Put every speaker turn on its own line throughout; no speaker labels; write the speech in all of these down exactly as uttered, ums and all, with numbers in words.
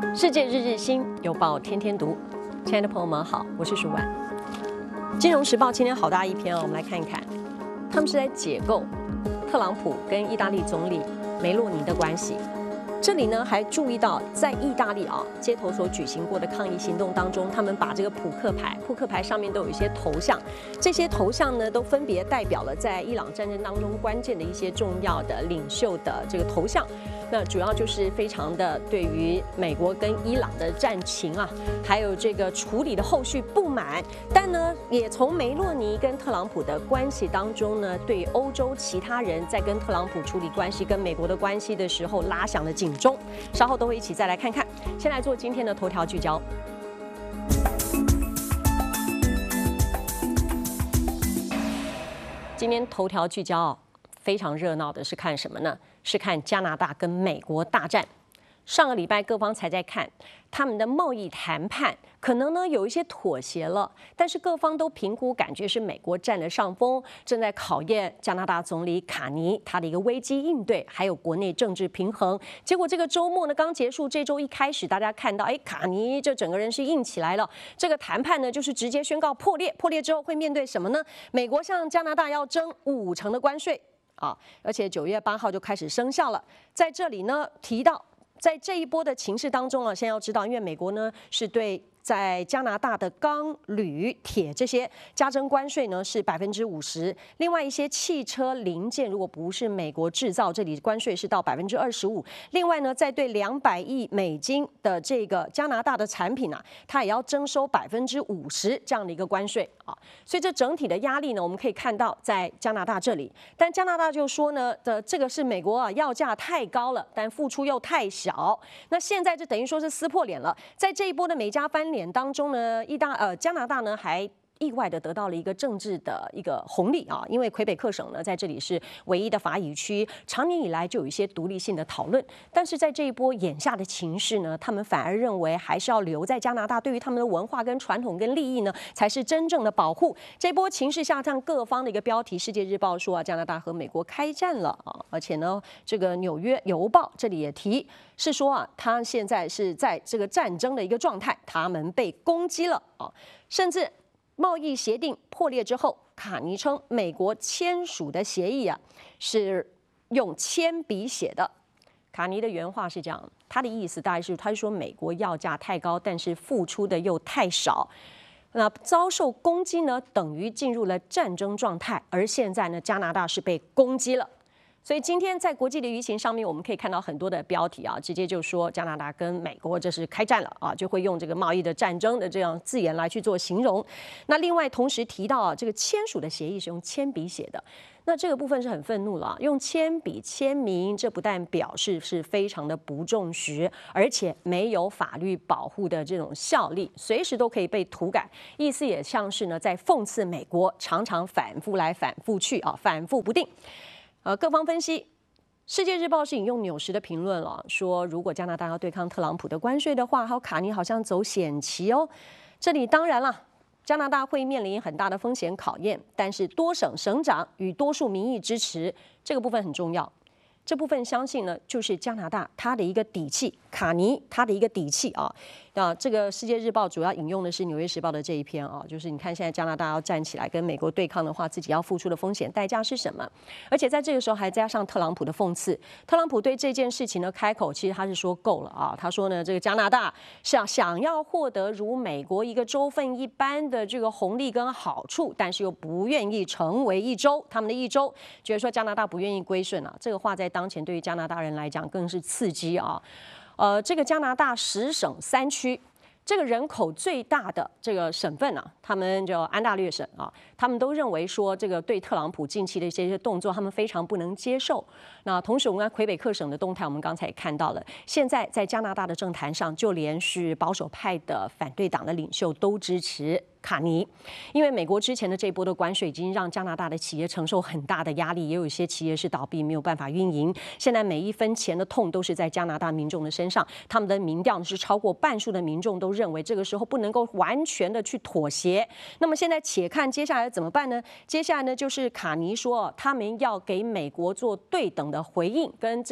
世界日日新，邮报天天读。亲爱的朋友们好，我是舒婉。金融时报今天好大一篇啊，我们来看一看，他们是在解构特朗普跟意大利总理梅洛尼的关系。这里呢还注意到，在意大利啊街头所举行过的抗议行动当中，他们把这个扑克牌，扑克牌上面都有一些头像，这些头像呢都分别代表了在伊朗战争当中关键的一些重要的领袖的这个头像。那主要就是非常的对于美国跟伊朗的战情啊，还有这个处理的后续不满，但呢，也从梅洛尼跟特朗普的关系当中呢，对欧洲其他人在跟特朗普处理关系、跟美国的关系的时候拉响了警钟。稍后都会一起再来看看。先来做今天的头条聚焦。今天头条聚焦非常热闹的是看什么呢？是看加拿大跟美国大战。上个礼拜各方才在看他们的贸易谈判，可能呢有一些妥协了，但是各方都评估，感觉是美国占了上风，正在考验加拿大总理卡尼他的一个危机应对，还有国内政治平衡。结果这个周末呢刚结束，这周一开始，大家看到，哎，卡尼这整个人是硬起来了。这个谈判呢就是直接宣告破裂，破裂之后会面对什么呢？美国向加拿大要征五成的关税。啊，而且九月八号就开始生效了。在这里呢，提到在这一波的情势当中啊，先要知道，因为美国呢是对在加拿大的钢、铝、铁这些加征关税呢是百分之五十，另外一些汽车零件如果不是美国制造，这里关税是到百分之二十五。另外呢，在对两百亿美金的这个加拿大的产品啊，它也要征收百分之五十这样的一个关税啊。所以这整体的压力呢，我们可以看到在加拿大这里，但加拿大就说呢，的这个是美国啊要价太高了，但付出又太小。那现在就等于说是撕破脸了，在这一波的美加翻脸当中呢，意大呃加拿大呢还意外的得到了一个政治的一个红利啊，因为魁北克省呢在这里是唯一的法语区，长年以来就有一些独立性的讨论，但是在这一波眼下的情势呢，他们反而认为还是要留在加拿大，对于他们的文化跟传统跟利益呢才是真正的保护。这波情势下，像各方的一个标题，《世界日报》说啊，加拿大和美国开战了啊，而且呢，这个《纽约邮报》这里也提是说啊，他现在是在这个战争的一个状态，他们被攻击了啊，甚至贸易协定破裂之后，卡尼称美国签署的协议啊是用铅笔写的。卡尼的原话是这样，他的意思大概是，他说美国要价太高，但是付出的又太少。那遭受攻击呢，等于进入了战争状态，而现在呢，加拿大是被攻击了。所以今天在国际的舆情上面，我们可以看到很多的标题啊，直接就说加拿大跟美国这是开战了啊，就会用这个贸易的战争的这样字眼来去做形容。那另外同时提到啊，这个签署的协议是用铅笔写的，那这个部分是很愤怒了，用铅笔签名，这不但表示是非常的不重视，而且没有法律保护的这种效力，随时都可以被涂改。意思也像是呢在讽刺美国常常反复来反复去啊，反复不定。呃，各方分析，《世界日报》是引用纽时的评论了，说如果加拿大要对抗特朗普的关税的话，还有卡尼好像走险棋哦。这里当然了，加拿大会面临很大的风险考验，但是多省省长与多数民意支持这个部分很重要。这部分相信呢，就是加拿大它的一个底气，卡尼它的一个底气啊。那这个《世界日报》主要引用的是《纽约时报》的这一篇啊，就是你看现在加拿大要站起来跟美国对抗的话，自己要付出的风险代价是什么？而且在这个时候还加上特朗普的讽刺，特朗普对这件事情呢开口，其实他是说够了啊。他说呢，这个加拿大是要想要获得如美国一个州份一般的这个红利跟好处，但是又不愿意成为一州，他们的一州觉得说加拿大不愿意归顺啊，这个话在当前对于加拿大人来讲更是刺激啊。呃，这个加拿大十省三区，这个人口最大的这个省份啊，他们叫安大略省啊，他们都认为说这个对特朗普近期的一些动作，他们非常不能接受。那同时，我们看魁北克省的动态，我们刚才也看到了，现在在加拿大的政坛上，就连是保守派的反对党的领袖都支持卡尼，因为美国之前的这一波的关税已经让加拿大的企业承受很大的压力，也有一些企业是倒闭没有办法运营。现在每一分钱的痛都是在加拿大民众的身上，他们的民调是超过半数的民众都认为这个时候不能够完全的去妥协。那么现在且看接下来怎么办呢？接下来呢就是卡尼说他们要给美国做对等的回应，跟这种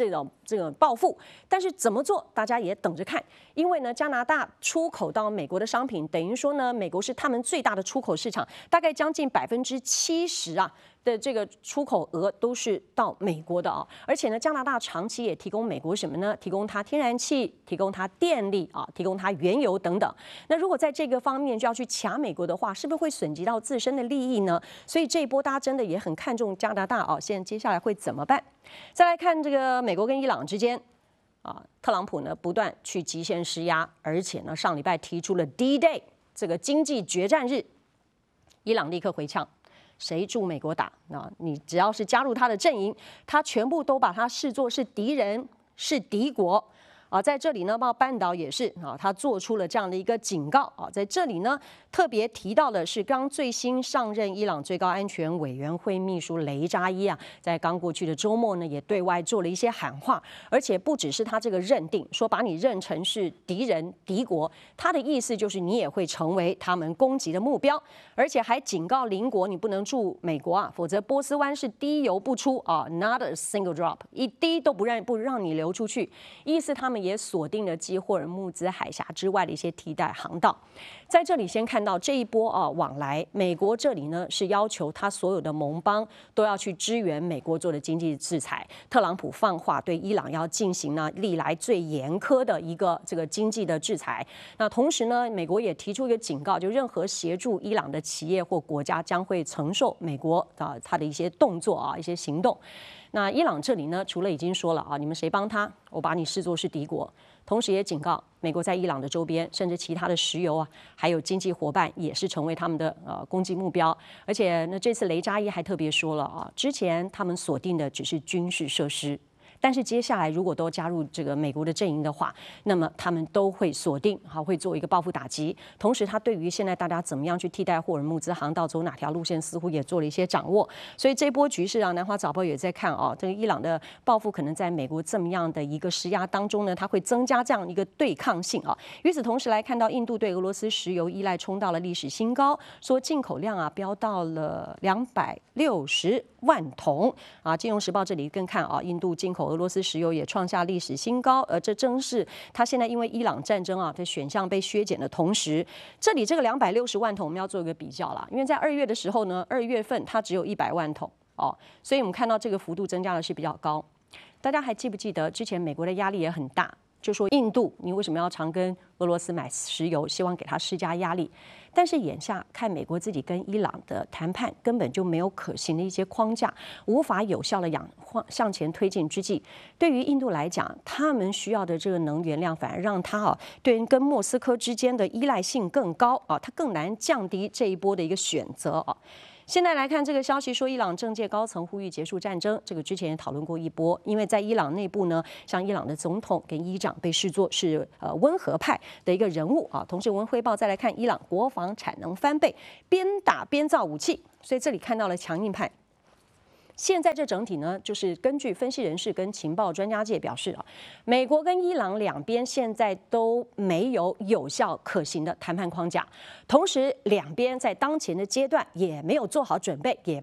这个报复，但是怎么做，大家也等着看。因为呢，加拿大出口到美国的商品，等于说呢，美国是他们最大的出口市场，大概将近百分之七十啊的这个出口额都是到美国的啊。而且呢，加拿大长期也提供美国什么呢？提供它天然气，提供它电力啊，提供它原油等等。那如果在这个方面就要去抢美国的话，是不是会损及到自身的利益呢？所以这一波大家真的也很看重加拿大啊，现在接下来会怎么办？再来看这个美国跟伊朗之间，啊，特朗普呢不断去极限施压，而且呢上礼拜提出了 D-Day 这个经济决战日，伊朗立刻回呛，谁助美国打？那你只要是加入他的阵营，他全部都把他视作是敌人，是敌国。啊，在这里呢，包括半岛也是啊，他做出了这样的一个警告啊。在这里呢，特别提到的是，刚最新上任伊朗最高安全委员会秘书雷扎伊啊，在刚过去的周末呢，也对外做了一些喊话，而且不只是他这个认定，说把你认成是敌人、敌国，他的意思就是你也会成为他们攻击的目标，而且还警告邻国，你不能驻美国啊，否则波斯湾是滴油不出啊 ，not a single drop， 一滴都不让不让你流出去，意思他们也锁定了基霍尔木兹海峡之外的一些替代航道。在这里先看到这一波啊往来，美国这里呢是要求他所有的盟邦都要去支援美国做的经济制裁。特朗普放话对伊朗要进行呢历来最严苛的一个这个经济的制裁。那同时呢，美国也提出一个警告，就任何协助伊朗的企业或国家将会承受美国啊他的一些动作啊一些行动。那伊朗这里呢，除了已经说了啊，你们谁帮他，我把你视作是敌国，同时也警告美国在伊朗的周边，甚至其他的石油啊，还有经济伙伴也是成为他们的呃攻击目标。而且呢，这次雷扎伊还特别说了啊，之前他们锁定的只是军事设施。但是接下来如果都加入这个美国的阵营的话，那么他们都会锁定，好会做一个报复打击。同时，他对于现在大家怎么样去替代霍尔木兹航道走哪条路线，似乎也做了一些掌握。所以这波局势啊，南华早报也在看啊，这个伊朗的报复可能在美国这么样的一个施压当中呢，它会增加这样一个对抗性啊。与此同时来看到，印度对俄罗斯石油依赖冲到了历史新高，说进口量啊飙到了两百六十万桶啊。金融时报这里更看啊，印度进口俄罗斯石油也创下历史新高，而这正是它现在因为伊朗战争啊的选项被削减的同时，这里这个两百六十万桶我们要做一个比较啦，因为在二月的时候呢，二月份它只有一百万桶哦，所以我们看到这个幅度增加的是比较高。大家还记不记得之前美国的压力也很大，就说印度你为什么要常跟俄罗斯买石油，希望给他施加压力。但是眼下看美国自己跟伊朗的谈判根本就没有可行的一些框架，无法有效的向向前推进之际，对于印度来讲，他们需要的这个能源量反而让他啊，对于跟莫斯科之间的依赖性更高啊，他更难降低这一波的一个选择啊。现在来看这个消息，说伊朗政界高层呼吁结束战争，这个之前也讨论过一波，因为在伊朗内部呢，像伊朗的总统跟议长被视作是呃温和派的一个人物啊。同时，文汇报再来看伊朗国防产能翻倍，边打边造武器，所以这里看到了强硬派。现在这整体呢，就是根据分析人士跟情报专家界表示啊，美国跟伊朗两边现在都没有有效可行的谈判框架，同时两边在当前的阶段也没有做好准备，也